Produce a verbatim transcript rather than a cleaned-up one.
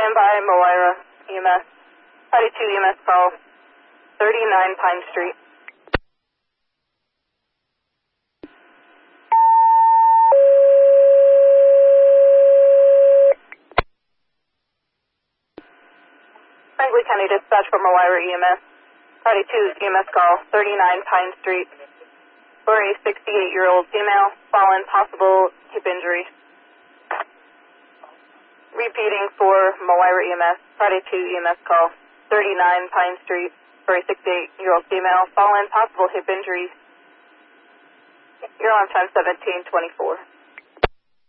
Stand by, Moira E M S. Friday two E M S call, thirty-nine Pine Street. Franklin County Dispatch for Moira E M S. Friday two E M S call, thirty-nine Pine Street. For a sixty-eight-year-old female, fallen, possible hip injury. Repeating for Moira E M S. Friday two E M S call, thirty-nine Pine Street. For a sixty-eight-year-old female, fallen, possible hip injury. Your alarm time seventeen twenty-four.